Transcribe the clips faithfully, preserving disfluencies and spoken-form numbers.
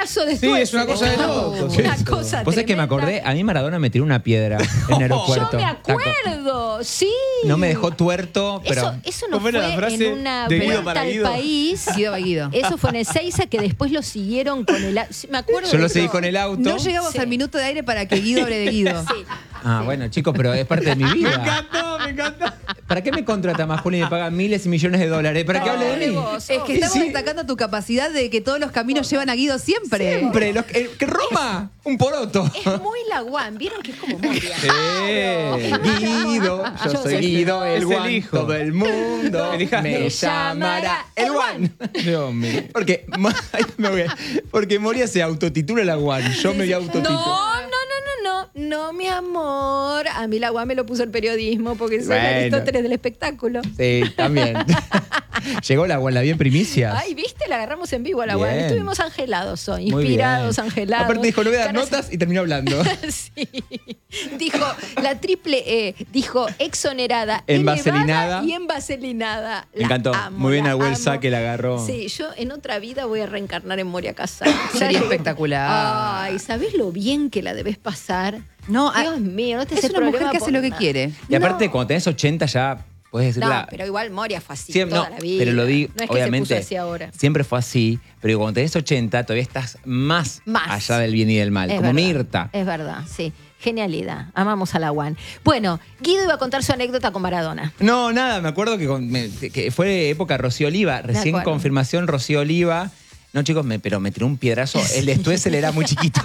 pedazo de Sí, es una cosa de locos. Una eso. cosa ¿Vos sabés que me acordé? A mí Maradona me tiró una piedra en el aeropuerto. Yo me acuerdo, sí. No me dejó tuerto, pero... Eso, eso no ¿Cómo fue era la frase en una de Guido vuelta para al Guido? país. Guido va Guido. Eso fue en el Seiza, que después lo siguieron con el... au- sí, me acuerdo Yo de lo eso. seguí con el auto. No llegamos Sí. al minuto de aire para que Guido hable de Guido. Sí. Ah, bueno, chicos, pero es parte de mi Me vida. encantó, me encantó. ¿Para qué me contrata más, Juli, y me paga miles y millones de dólares? ¿Para qué hable de mí? vos, Es que Y estamos sí. destacando tu capacidad de que todos los caminos llevan a Guido siempre. Siempre. Los, el- que Roma, un poroto. Es muy la Guan, ¿vieron que es como Moria? Eh, Guido, yo, Yo soy soy Guido, el Es el Guan. hijo. Todo el mundo El hijastro. me llamará el Guan. Dios mío. Porque, Mo- ay, me voy a- porque Moria se autotitula la Guan. Yo me voy a No, autotitular. no, no, no, no, no, mi amor. A mí la Guan me lo puso el periodismo porque soy Bueno. Aristóteles del espectáculo. Sí, también. Llegó la Guan, la vi en primicias. Ay, ¿viste? La agarramos en vivo a la Guan. Bien. Estuvimos angelados hoy, Muy inspirados, bien. angelados. Aparte dijo, no voy a dar Caras- notas y terminó hablando. Sí. Dijo la triple E, dijo exonerada, Envaselinada. elevada y envaselinada. Me La encantó. amo, Muy bien la a Huel amo. Saque, la agarró. Sí, yo en otra vida voy a reencarnar en Moria Casal. Sería espectacular. Ay, ¿sabés lo bien que la debes pasar? No, a- Dios mío, no te es hace una mujer problema que hace por lo que nada. quiere. Y aparte, No. cuando tenés ochenta ya puedes decir No, la... pero igual Moria fue así Siempre- toda no, la vida. pero lo di, No es que obviamente, se puso así ahora. siempre fue así, pero cuando tenés ochenta todavía estás más, Más. allá del bien y del mal, Es como verdad, Mirta. Es verdad, sí. Genialidad. Amamos a la Guan. Bueno, Guido iba a contar su anécdota con Maradona. No, nada, me acuerdo que, con- me- que fue época Rocío Oliva, recién acuerdo. confirmación Rocío Oliva. No, chicos, me, pero me tiró un piedrazo. El de Stuessel era muy chiquito.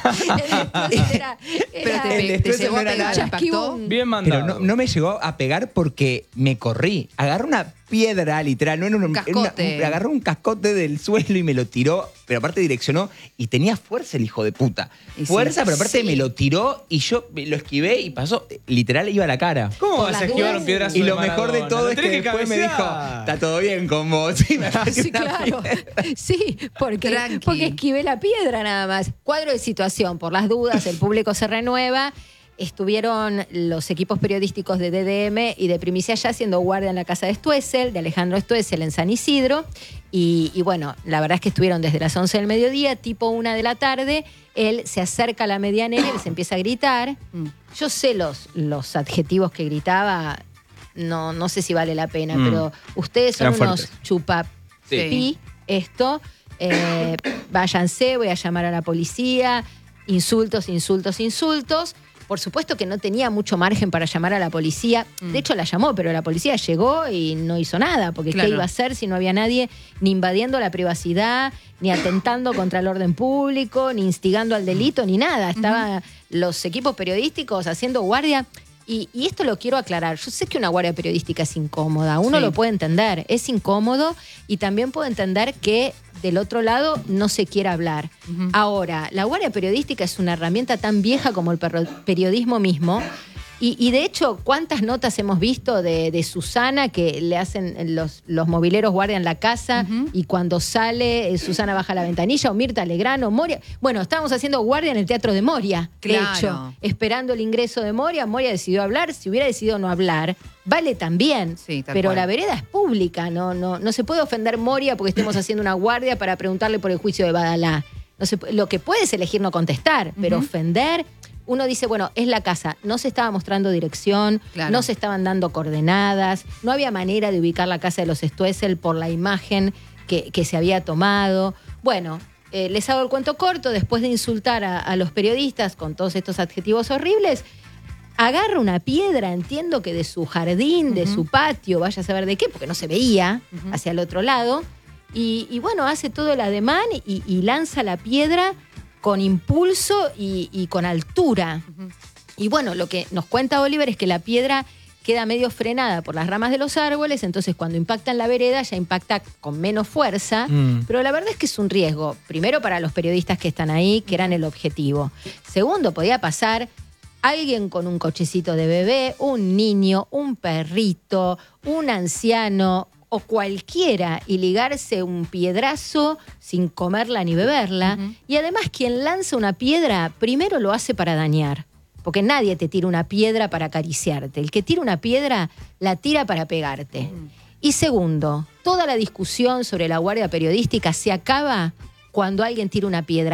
Era, Pero era- te, El te después llegó a no era pegar, nada. impactó. Bien mandado. Pero no, no me llegó a pegar porque me corrí. Agarré una piedra, literal, no era un, Un era una- cascote. un- agarró un cascote del suelo y me lo tiró, pero aparte direccionó y tenía fuerza el hijo de puta. Y sí. Fuerza, pero aparte Sí. me lo tiró y yo lo esquivé y pasó, literal, iba a la cara. ¿Cómo Por vas a las esquivar dudas. un piedrazo Y de lo mejor de Maradona? todo Lo es que tenés después me dijo, cabecear. está todo bien con vos. Sí, me pareció Sí, una claro. piedra. Sí, porque, Tranqui. porque esquivé la piedra nada más. Cuadro de situación, por las dudas, el público se renueva. Estuvieron los equipos periodísticos de D D M y de Primicia ya haciendo guardia en la casa de Stuessel, de Alejandro Stuessel en San Isidro. Y, y bueno, la verdad es que estuvieron desde las once del mediodía, tipo una de la tarde. Él se acerca a la medianera y les empieza a gritar. Mm. Yo sé los, los adjetivos que gritaba, no, no sé si vale la pena, Mm. pero ustedes son Eran unos fuertes. chupa Sí. pi, esto, eh, váyanse, voy a llamar a la policía, insultos, insultos, insultos. Por supuesto que no tenía mucho margen para llamar a la policía. De hecho, la llamó, pero la policía llegó y no hizo nada, porque Claro. ¿qué iba a hacer si no había nadie ni invadiendo la privacidad, ni atentando contra el orden público, ni instigando al delito, ni nada? Estaban los equipos periodísticos haciendo guardia. Y, y esto lo quiero aclarar. Yo sé que una guardia periodística es incómoda, uno Sí. lo puede entender, es incómodo y también puedo entender que del otro lado no se quiera hablar. Ujú. Ahora, la guardia periodística es una herramienta tan vieja como el perro- periodismo mismo. Y, y de hecho, ¿cuántas notas hemos visto de, de Susana que le hacen los, los mobileros guardia en la casa Ujú. y cuando sale eh, Susana baja la ventanilla o Mirta Legrano, Moria? Bueno, estábamos haciendo guardia en el Teatro de Moria, de Claro. hecho, esperando el ingreso de Moria. Moria decidió hablar, si hubiera decidido no hablar, vale también. Sí, tal pero cual. la vereda es pública, no, no, no se puede ofender Moria porque estemos haciendo una guardia para preguntarle por el juicio de Badalá. No se pu- lo que puede es elegir no contestar, pero Ujú. ofender, uno dice, bueno, es la casa, no se estaba mostrando dirección, Claro. no se estaban dando coordenadas, no había manera de ubicar la casa de los Stuessel por la imagen que, que se había tomado. Bueno, eh, les hago el cuento corto, después de insultar a, a los periodistas con todos estos adjetivos horribles, agarra una piedra, entiendo que de su jardín, de Ujú. su patio, vaya a saber de qué, porque no se veía Ujú. hacia el otro lado, y, y bueno, hace todo el ademán y, y lanza la piedra con impulso y, y con altura. Ujú. Y bueno, lo que nos cuenta Oliver es que la piedra queda medio frenada por las ramas de los árboles, entonces cuando impacta en la vereda ya impacta con menos fuerza, Mm. pero la verdad es que es un riesgo, primero para los periodistas que están ahí, que eran el objetivo. Segundo, podía pasar alguien con un cochecito de bebé, un niño, un perrito, un anciano o cualquiera y ligarse un piedrazo sin comerla ni beberla. Ujú. Y además quien lanza una piedra primero lo hace para dañar. Porque nadie te tira una piedra para acariciarte. El que tira una piedra la tira para pegarte. Y segundo, toda la discusión sobre la guardia periodística se acaba cuando alguien tira una piedra.